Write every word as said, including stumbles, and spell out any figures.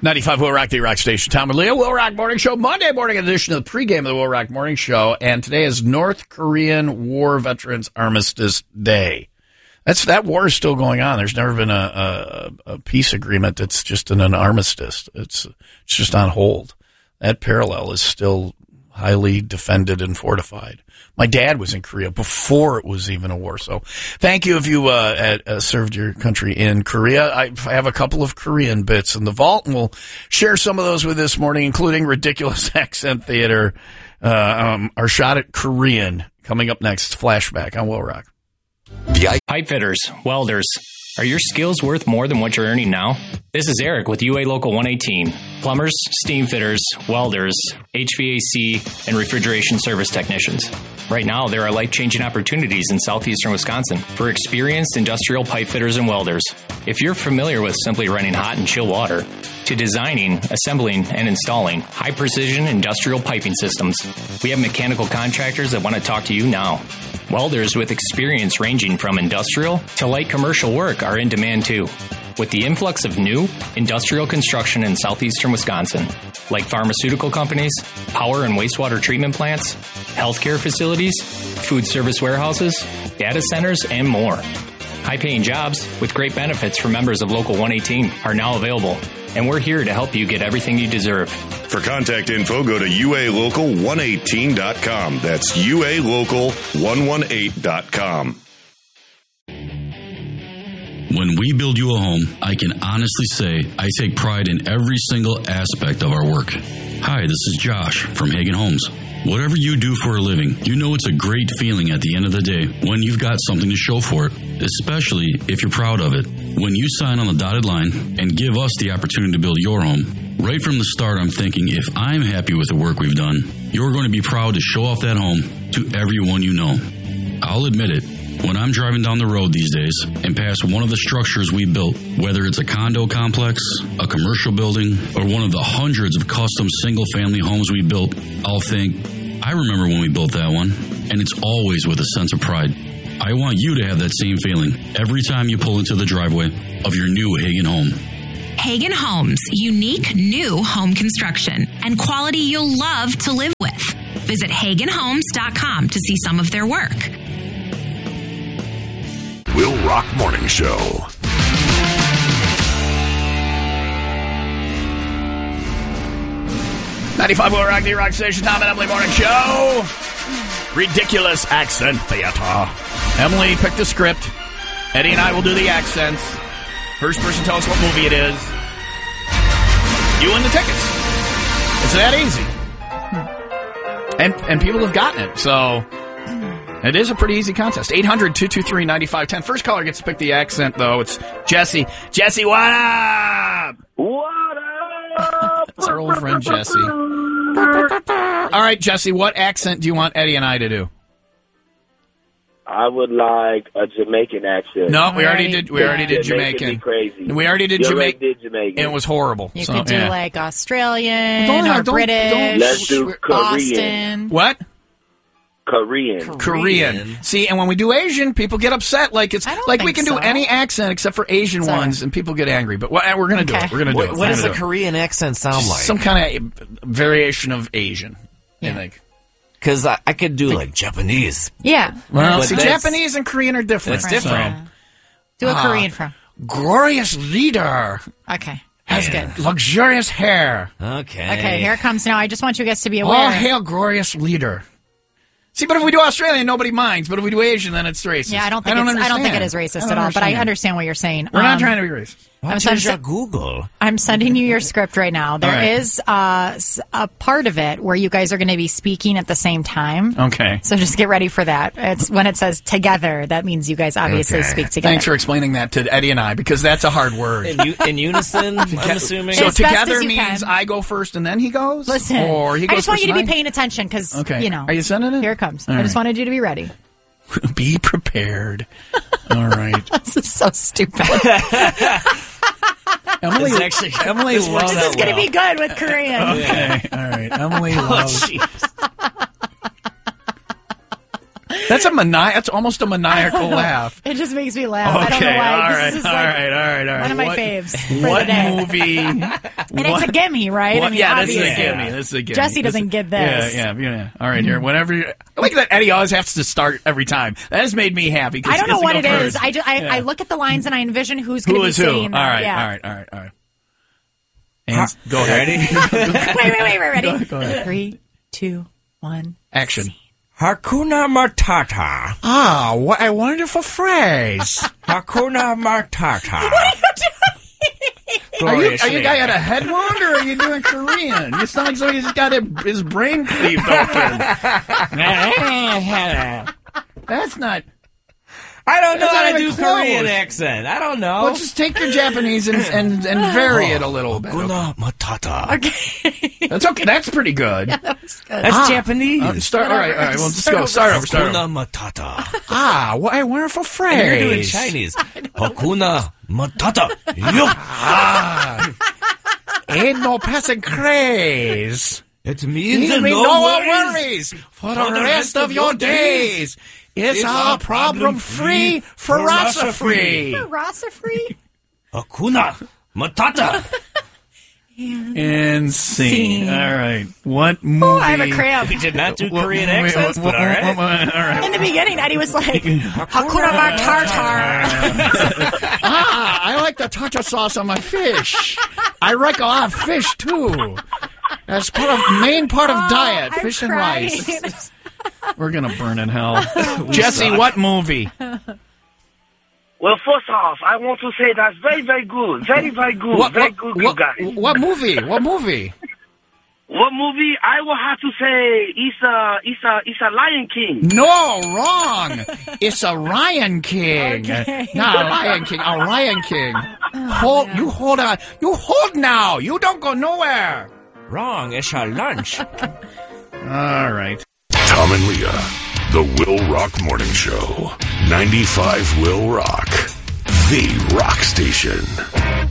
ninety-five Will Rock, the Rock Station. Tom and Leah, Will Rock Morning Show, Monday morning edition of the pregame of the Will Rock Morning Show. And today is North Korean War Veterans Armistice Day. That's that war is still going on. There's never been a, a, a peace agreement that's just an, an armistice. It's it's just on hold. That parallel is still highly defended and fortified. My dad was in Korea before it was even a war. So thank you if you uh, at, uh, served your country in Korea. I, I have a couple of Korean bits in the vault, and we'll share some of those with this morning, including ridiculous accent theater, uh, um, our shot at Korean coming up next. Flashback on Will Rock. The pipe fitters, welders. Are your skills worth more than what you're earning now? This is Eric with U A Local one eighteen. Plumbers, steam fitters, welders, H V A C, and refrigeration service technicians. Right now, there are life-changing opportunities in southeastern Wisconsin for experienced industrial pipe fitters and welders. If you're familiar with simply running hot and chill water, to designing, assembling, and installing high-precision industrial piping systems, we have mechanical contractors that want to talk to you now. Welders with experience ranging from industrial to light commercial work are in demand too. With the influx of new industrial construction in southeastern Wisconsin, like pharmaceutical companies, power and wastewater treatment plants, healthcare facilities, food service warehouses, data centers, and more. High-paying jobs with great benefits for members of Local one eighteen are now available, and we're here to help you get everything you deserve. For contact info, go to U A local one eighteen dot com. That's U A local one eighteen dot com. When we build you a home, I can honestly say I take pride in every single aspect of our work. Hi, this is Josh from Hagen Homes. Whatever you do for a living, you know it's a great feeling at the end of the day when you've got something to show for it, especially if you're proud of it. When you sign on the dotted line and give us the opportunity to build your home, right from the start I'm thinking if I'm happy with the work we've done, you're going to be proud to show off that home to everyone you know. I'll admit it. When I'm driving down the road these days and pass one of the structures we built, whether it's a condo complex, a commercial building, or one of the hundreds of custom single-family homes we built, I'll think, I remember when we built that one, and it's always with a sense of pride. I want you to have that same feeling every time you pull into the driveway of your new Hagen home. Hagen Homes, unique new home construction and quality you'll love to live with. Visit hagen homes dot com to see some of their work. Will Rock Morning Show. ninety-five Will Rock, the Rock Station, Tom and Emily Morning Show. Ridiculous accent theater. Emily picked the script. Eddie and I will do the accents. First person tell us what movie it is. You win the tickets. It's that easy. And and people have gotten it, so it is a pretty easy contest. eight hundred, two two three, nine five one zero. First caller gets to pick the accent, though. It's Jesse. Jesse, what up? What up? It's our old friend Jesse. All right, Jesse, what accent do you want Eddie and I to do? I would like a Jamaican accent. No, we already did. We already did Jamaican. Jamaican. Crazy. We already did, you Jamaican. already did Jamaican. And it was horrible. You so, could do yeah. like Australian Don't, or don't, British. don't- Let's do Boston. Korean. What? Korean. Korean. See, and when we do Asian, people get upset. Like it's I don't like we think can do so. any accent except for Asian Sorry. ones, and people get angry. But what, we're going to do Okay. it. We're going to do What, it. what We're does gonna a do it. Korean accent sound like? Some kind of variation of Asian. I Yeah. think. Because I, I could do like Japanese. Yeah. Well, But see, that's- Japanese and Korean are different. That's different. Yeah. Do a Ah. Korean from. Glorious leader Okay. That's good. luxurious hair. Okay. Okay, here it comes now. I just want you guys to be All aware. hail glorious leader. See, but if we do Australian, nobody minds. But if we do Asian, then it's racist. Yeah, I don't think it's, I don't think it is understand. racist I at don't all, but I understand. understand what you're saying. We're not Um, trying to be racist. Why I'm don't you sorry, just Google? I'm sending you your script right now. There All right. is uh, s- a part of it where you guys are going to be speaking at the same time. Okay. So just get ready for that. It's when it says together, that means you guys obviously Okay. speak together. Thanks for explaining that to Eddie and I, because that's a hard word. In, u- in unison, I'm assuming. So As best together as you means can. I go first and then he goes? Listen, Or he goes I just want first you to be and I- paying attention because, Okay. you know. Are you sending it? Here it comes. All I just right. wanted you to be ready. Be prepared. All right. This is so stupid. Emily, It's actually- Emily this works loves This is going to be good with Korean. Okay. All right. Emily Oh, loves. jeez. That's a mani- That's almost a maniacal laugh. It just makes me laugh. I Okay, don't know why. all This right, is just all like right, all right, all right. one of my What- faves for What the day. movie? And what- it's a gimme, right? What, I mean, yeah, this is a obviously. gimme. This is a gimme. Jesse This doesn't is- get this. Yeah, yeah, yeah. All right, here. Whenever you, I like that Eddie always has to start every time. That has made me happy. 'Cause I don't he know gets what to it go is. first. I, just, I, Yeah. I look at the lines and I envision who's going Who to be is who? saying All that. right, yeah. all right, all right, all right. And go ahead. Ready? wait, wait, wait, wait, ready? Go- go ahead. Three, two, one. Action. Hakuna Matata. Ah, what a wonderful phrase. Hakuna Matata. Are you, are you guy got a head wound or are you doing Korean? You sound like somebody's got a, his brain cleaved open. That's not. I don't know That's how not to do even close. Korean accent. I don't know. Well, just take your Japanese and and, and vary it a little bit. Hakuna Matata. Okay. That's okay. That's pretty good. That was good. That's Ah. Japanese. Uh, start. All right. All right. Well, let's Start go. over. Start over. Start over. Hakuna Matata. Ah, what a wonderful phrase. And you're doing Chinese. Hakuna Matata. Yup. Ah, ain't no passing craze. It means Give me no, no worries. worries for the rest of your days. It's a problem-free, philosophy. Rasa free. Hakuna Matata. And scene. Scene. All right. What movie? Oh, I have a cramp. We did not do What- Korean wait, accents, what- but all right. what- what- all right. In the beginning, Eddie was like, Hakuna Matata. Ah, I like the tartar sauce on my fish. I like a lot of fish too. That's part of main part of diet, I'm fish and crying. rice. We're gonna burn in hell. Jesse, what movie? Well, first off, I want to say that's very, very good. Very, very good. What, very what, good, you what, guys. what movie? What movie? What movie? I will have to say it's a, it's a, it's a Lion King. No, wrong. It's a Ryan King. Okay. Not a Lion King. A Ryan King. hold, you hold on. You hold now. You don't go nowhere. Wrong. It's our lunch. All right. Tom and Leah, the Will Rock Morning Show. ninety-five Will Rock, the rock station.